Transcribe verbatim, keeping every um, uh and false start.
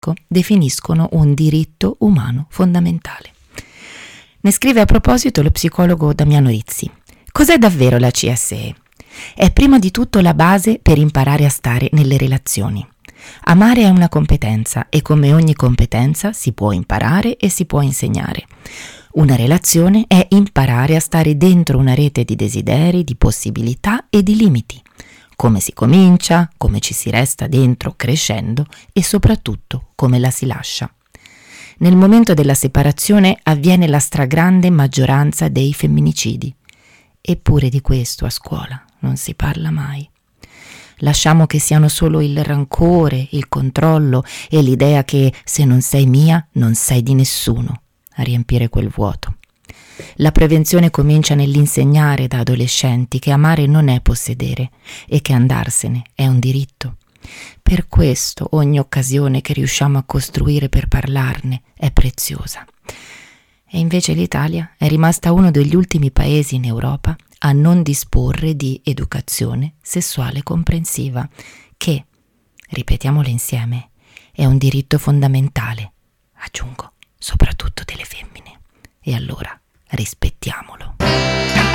ecco, definiscono un diritto umano fondamentale. Ne scrive a proposito lo psicologo Damiano Rizzi. Cos'è davvero la C S E? È prima di tutto la base per imparare a stare nelle relazioni. Amare è una competenza e come ogni competenza si può imparare e si può insegnare. Una relazione è imparare a stare dentro una rete di desideri, di possibilità e di limiti. Come si comincia, come ci si resta dentro crescendo e soprattutto come la si lascia. Nel momento della separazione avviene la stragrande maggioranza dei femminicidi. Eppure di questo a scuola non si parla mai. Lasciamo che siano solo il rancore, il controllo e l'idea che se non sei mia non sei di nessuno a riempire quel vuoto. La prevenzione comincia nell'insegnare da adolescenti che amare non è possedere e che andarsene è un diritto. Per questo ogni occasione che riusciamo a costruire per parlarne è preziosa. E invece l'Italia è rimasta uno degli ultimi paesi in Europa a non disporre di educazione sessuale comprensiva, che, ripetiamolo insieme, è un diritto fondamentale, aggiungo, soprattutto delle femmine. E allora,